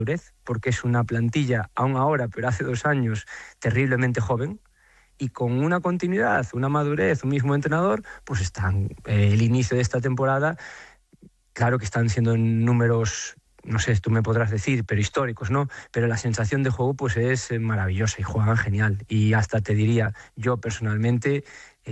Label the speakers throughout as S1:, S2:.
S1: porque es una plantilla, aún ahora, pero hace 2 años, terriblemente joven, y con una continuidad, una madurez, un mismo entrenador, pues están, el inicio de esta temporada, claro que están siendo números, no sé, tú me podrás decir, pero históricos, ¿no? Pero la sensación de juego pues es maravillosa y juegan genial. Y hasta te diría, yo personalmente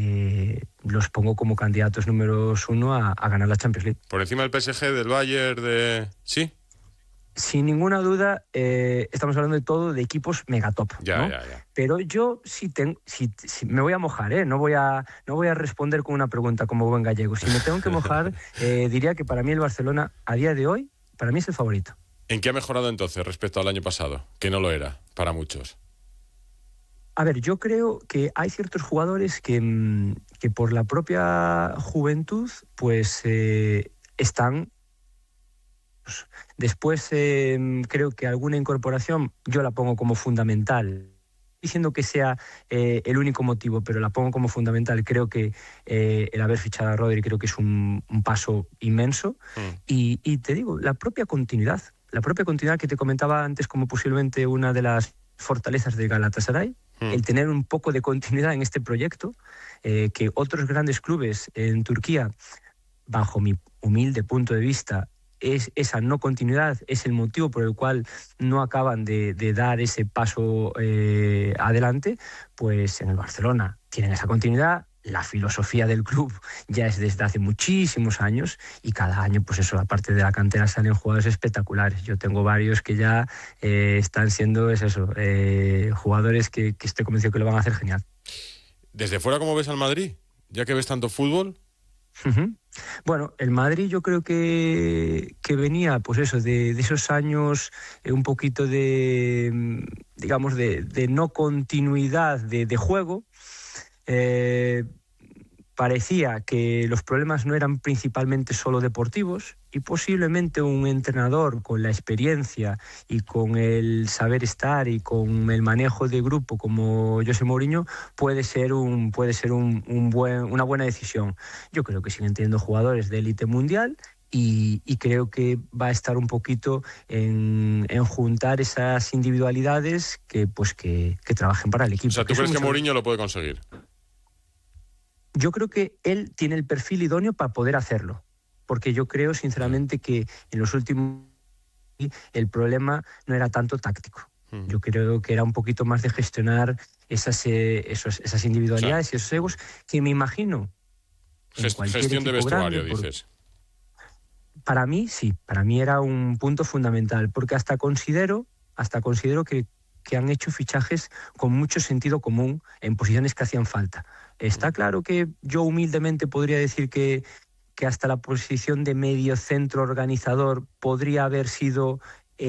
S1: los pongo como candidatos números 1 a ganar la Champions League.
S2: Por encima del PSG, del Bayern, ¿sí?
S1: Sin ninguna duda, estamos hablando de todo de equipos megatop, ¿no?
S2: Ya.
S1: Pero yo sí me voy a mojar, ¿eh? No voy a responder con una pregunta como buen gallego. Si me tengo que mojar, diría que para mí el Barcelona, a día de hoy, para mí es el favorito.
S2: ¿En qué ha mejorado entonces respecto al año pasado? Que no lo era, para muchos.
S1: A ver, yo creo que hay ciertos jugadores que por la propia juventud, pues están... Después creo que alguna incorporación yo la pongo como fundamental, diciendo que sea el único motivo, pero la pongo como fundamental. Creo que el haber fichado a Rodri creo que es un paso inmenso. Y te digo, la propia continuidad que te comentaba antes como posiblemente una de las fortalezas de Galatasaray, el tener un poco de continuidad en este proyecto, que otros grandes clubes en Turquía, bajo mi humilde punto de vista, esa no continuidad es el motivo por el cual no acaban de dar ese paso adelante. Pues en el Barcelona tienen esa continuidad, la filosofía del club ya es desde hace muchísimos años y cada año, pues eso, aparte de la cantera salen jugadores espectaculares. Yo tengo varios que ya están siendo, jugadores que estoy convencido que lo van a hacer genial.
S2: ¿Desde fuera cómo ves al Madrid? Ya que ves tanto fútbol.
S1: Bueno, el Madrid yo creo que venía, pues eso, de esos años un poquito de, digamos, de no continuidad de juego. Parecía que los problemas no eran principalmente solo deportivos y posiblemente un entrenador con la experiencia y con el saber estar y con el manejo de grupo como José Mourinho puede ser una buena decisión. Yo creo que siguen teniendo jugadores de élite mundial y creo que va a estar un poquito en juntar esas individualidades que trabajen para el equipo.
S2: O sea, ¿tú crees que Mourinho lo puede conseguir?
S1: Yo creo que él tiene el perfil idóneo para poder hacerlo, porque yo creo sinceramente que en los últimos el problema no era tanto táctico. Yo creo que era un poquito más de gestionar esas individualidades, o sea, y esos egos que me imagino.
S2: Gestión de vestuario, dices.
S1: Para mí sí, para mí era un punto fundamental, porque hasta considero que han hecho fichajes con mucho sentido común en posiciones que hacían falta. Está claro que yo humildemente podría decir que hasta la posición de medio centro organizador podría haber sido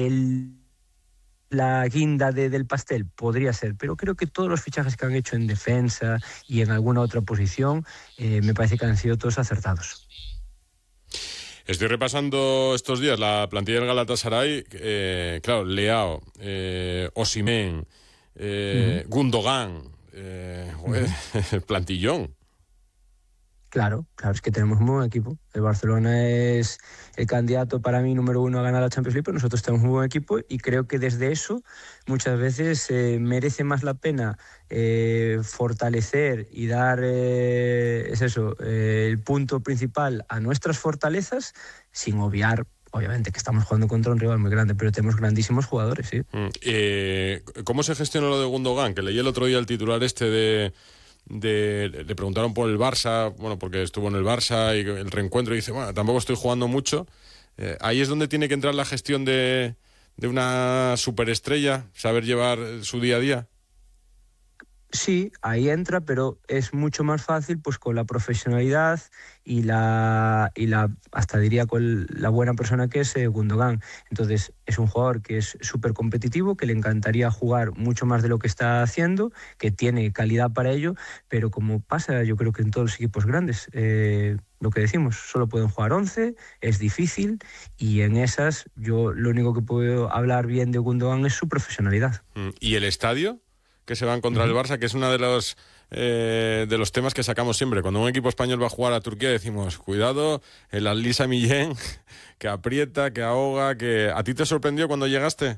S1: la guinda del pastel, podría ser, pero creo que todos los fichajes que han hecho en defensa y en alguna otra posición me parece que han sido todos acertados.
S2: Estoy repasando estos días la plantilla del Galatasaray, claro, Leao, Osimhen, Gundogan, plantillón.
S1: Claro, es que tenemos un buen equipo. El Barcelona es el candidato para mí número 1 a ganar la Champions League, pero nosotros tenemos un buen equipo y creo que desde eso muchas veces merece más la pena fortalecer y dar el punto principal a nuestras fortalezas, sin obviar, obviamente, que estamos jugando contra un rival muy grande, pero tenemos grandísimos jugadores, sí.
S2: ¿Cómo se gestiona lo de Gundogan? Que leí el otro día el titular le preguntaron por el Barça, bueno, porque estuvo en el Barça y el reencuentro, y dice, bueno, tampoco estoy jugando mucho. Ahí es donde tiene que entrar la gestión de una superestrella, saber llevar su día a día.
S1: Sí, ahí entra, pero es mucho más fácil pues con la profesionalidad y hasta diría con la buena persona que es Gundogan. Entonces es un jugador que es súper competitivo, que le encantaría jugar mucho más de lo que está haciendo, que tiene calidad para ello, pero como pasa yo creo que en todos los equipos grandes, lo que decimos, solo pueden jugar 11, es difícil, y en esas yo lo único que puedo hablar bien de Gundogan es su profesionalidad.
S2: ¿Y el estadio que se va a encontrar el Barça, que es uno de los temas que sacamos siempre? Cuando un equipo español va a jugar a Turquía decimos, cuidado, el Al-Lisa Millén, que aprieta, que ahoga, que... ¿A ti te sorprendió cuando llegaste?